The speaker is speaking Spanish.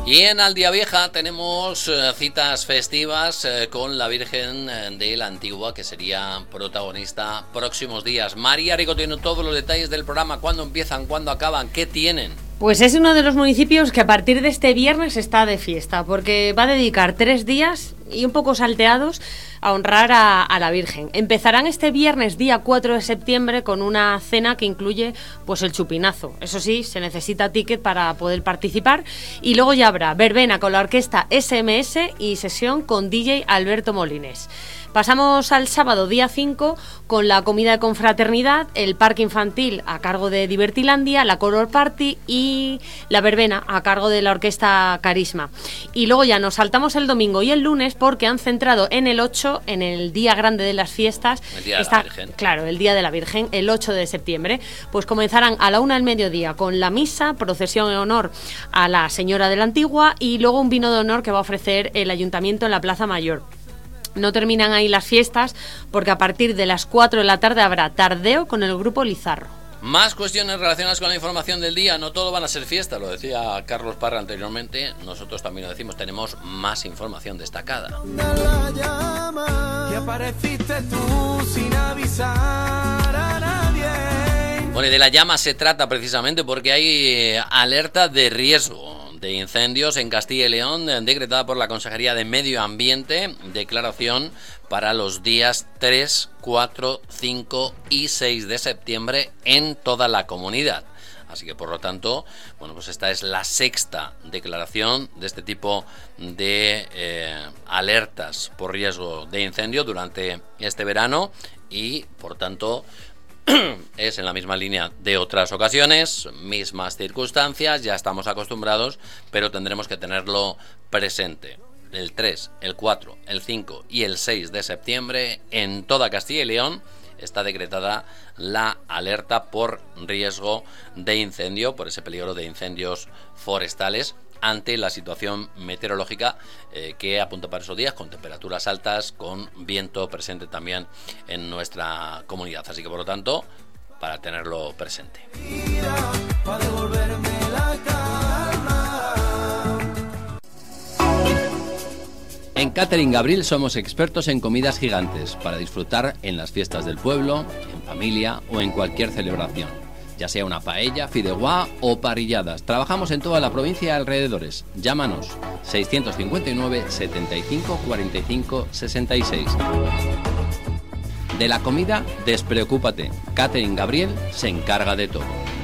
Y en Aldiavieja tenemos citas festivas con la Virgen de la Antigua, que sería protagonista próximos días. María Rico tiene todos los detalles del programa, cuándo empiezan, cuándo acaban, qué tienen. Pues es uno de los municipios que a partir de este viernes está de fiesta, porque va a dedicar 3 días y un poco salteados a honrar a la Virgen. Empezarán este viernes, día 4 de septiembre, con una cena que incluye pues el chupinazo. Eso sí, se necesita ticket para poder participar. Y luego ya habrá verbena con la orquesta SMS y sesión con DJ Alberto Molines. Pasamos al sábado, día 5, con la comida de confraternidad, el parque infantil a cargo de Divertilandia, la Color Party y la verbena a cargo de la orquesta Carisma. Y luego ya nos saltamos el domingo y el lunes porque han centrado en el 8, en el día grande de las fiestas. El día de la Virgen. Claro, el día de la Virgen, el 8 de septiembre. Pues comenzarán a la 1 del mediodía con la misa, procesión en honor a la Señora de la Antigua y luego un vino de honor que va a ofrecer el Ayuntamiento en la Plaza Mayor. No terminan ahí las fiestas porque a partir de las 4 de la tarde habrá tardeo con el grupo Lizarro. Más cuestiones relacionadas con la información del día. No todo van a ser fiestas, lo decía Carlos Parra anteriormente. Nosotros también lo decimos, tenemos más información destacada. Bueno, y de la llama se trata precisamente porque hay alerta de riesgo de incendios en Castilla y León, decretada por la Consejería de Medio Ambiente, declaración para los días 3, 4, 5 y 6 de septiembre en toda la comunidad. Así que, por lo tanto, bueno, pues esta es la 6ª declaración de este tipo de alertas por riesgo de incendio durante este verano y, por tanto, es en la misma línea de otras ocasiones, mismas circunstancias, ya estamos acostumbrados, pero tendremos que tenerlo presente. El 3, el 4, el 5 y el 6 de septiembre en toda Castilla y León está decretada la alerta por riesgo de incendio, por ese peligro de incendios forestales, ante la situación meteorológica que apunta para esos días, con temperaturas altas, con viento presente también en nuestra comunidad. Así que, por lo tanto, para tenerlo presente. En Catering Gabriel somos expertos en comidas gigantes para disfrutar en las fiestas del pueblo, en familia o en cualquier celebración. Ya sea una paella, fideuá o parrilladas. Trabajamos en toda la provincia y alrededores. Llámanos 659 75 45 66. De la comida, despreocúpate. Catering Gabriel se encarga de todo.